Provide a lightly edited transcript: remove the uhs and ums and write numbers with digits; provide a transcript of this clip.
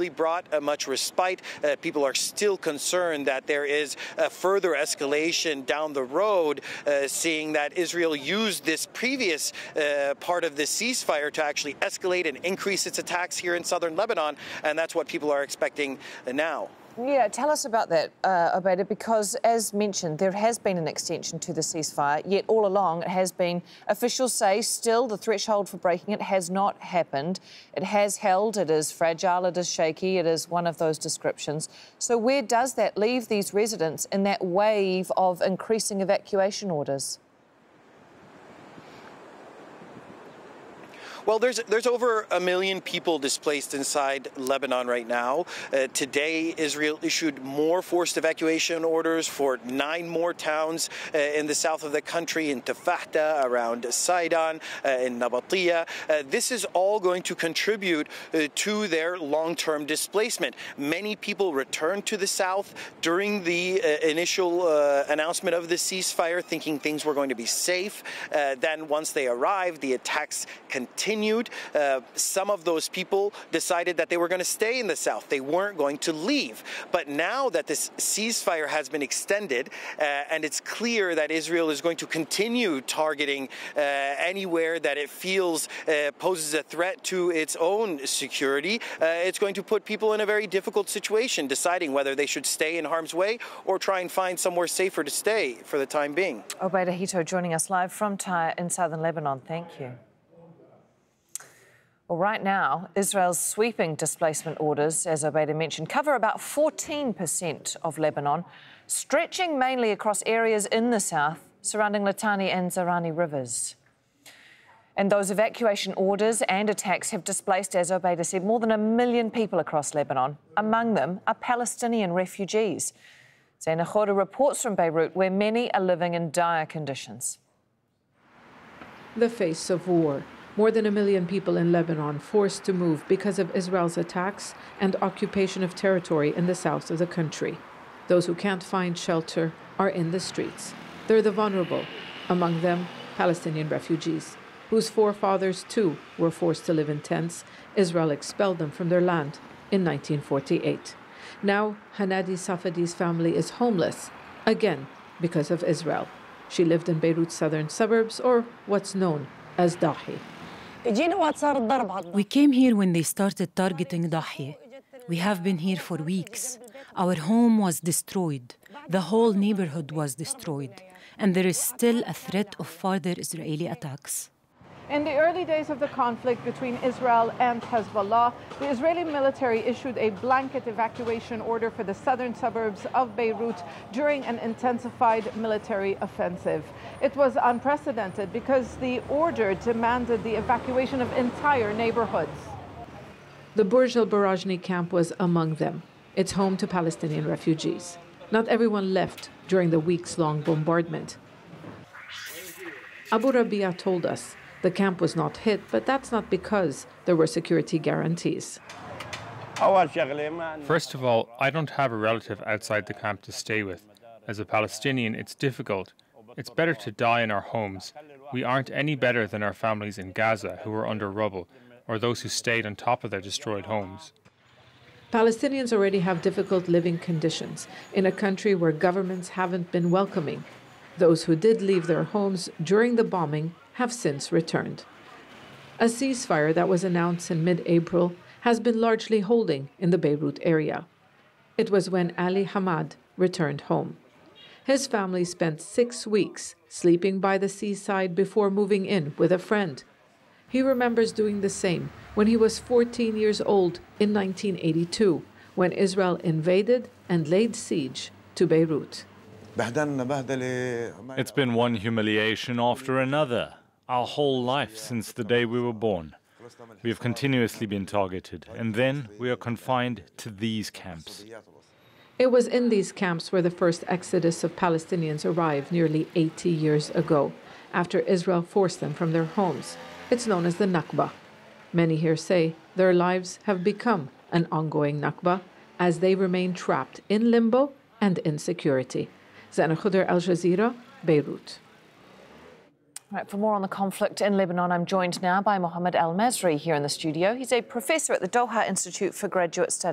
really brought much respite. People are still concerned that there is a further escalation down the road, seeing that Israel used this previous part of the ceasefire to actually escalate and increase its attacks here in southern Lebanon, and that's what people are expecting now. Yeah, tell us about that, Obaida, because as mentioned, there has been an extension to the ceasefire, yet all along it has been, officials say, still the threshold for breaking it has not happened. It has held, it is fragile, it is shaky, it is one of those descriptions. So where does that leave these residents in that wave of increasing evacuation orders? Well, there's over 1 million people displaced inside Lebanon right now. Today, Israel issued more forced evacuation orders for 9 more towns in the south of the country, in Tafahta, around Sidon, in Nabatiyah. This is all going to contribute to their long-term displacement. Many people returned to the south during the initial announcement of the ceasefire, thinking things were going to be safe. Then once they arrived, the attacks continued. Some of those people decided that they were going to stay in the south. They weren't going to leave. But now that this ceasefire has been extended, and it's clear that Israel is going to continue targeting anywhere that it feels poses a threat to its own security, it's going to put people in a very difficult situation, deciding whether they should stay in harm's way or try and find somewhere safer to stay for the time being. Obaida Hito joining us live from Tyre in southern Lebanon. Thank you. Well, right now, Israel's sweeping displacement orders, as Obaida mentioned, cover about 14% of Lebanon, stretching mainly across areas in the south surrounding Litani and Zarani rivers. And those evacuation orders and attacks have displaced, as Obaida said, more than 1 million people across Lebanon. Among them are Palestinian refugees. Zaina Khoda reports from Beirut, where many are living in dire conditions. The face of war. More than 1 million people in Lebanon forced to move because of Israel's attacks and occupation of territory in the south of the country. Those who can't find shelter are in the streets. They're the vulnerable, among them Palestinian refugees, whose forefathers too were forced to live in tents. Israel expelled them from their land in 1948. Now, Hanadi Safadi's family is homeless, again because of Israel. She lived in Beirut's southern suburbs, or what's known as Dahi. We came here when they started targeting Dahi. We have been here for weeks. Our home was destroyed. The whole neighborhood was destroyed. And there is still a threat of further Israeli attacks. In the early days of the conflict between Israel and Hezbollah, the Israeli military issued a blanket evacuation order for the southern suburbs of Beirut during an intensified military offensive. It was unprecedented because the order demanded the evacuation of entire neighborhoods. The Burj al Barajni camp was among them. It's home to Palestinian refugees. Not everyone left during the weeks-long bombardment. Abu Rabia told us the camp was not hit, but that's not because there were security guarantees. First of all, I don't have a relative outside the camp to stay with. As a Palestinian, it's difficult. It's better to die in our homes. We aren't any better than our families in Gaza who are under rubble, or those who stayed on top of their destroyed homes. Palestinians already have difficult living conditions in a country where governments haven't been welcoming. Those who did leave their homes during the bombing have since returned. A ceasefire that was announced in mid-April has been largely holding in the Beirut area. It was when Ali Hamad returned home. His family spent 6 weeks sleeping by the seaside before moving in with a friend. He remembers doing the same when he was 14 years old in 1982, when Israel invaded and laid siege to Beirut. It's been one humiliation after another, our whole life since the day we were born. We have continuously been targeted, and then we are confined to these camps. It was in these camps where the first exodus of Palestinians arrived nearly 80 years ago, after Israel forced them from their homes. It's known as the Nakba. Many here say their lives have become an ongoing Nakba as they remain trapped in limbo and insecurity. Zaina Khoda, Al Jazeera, Beirut. Right, for more on the conflict in Lebanon, I'm joined now by Mohammed Al Masri here in the studio. He's a professor at the Doha Institute for Graduate Studies.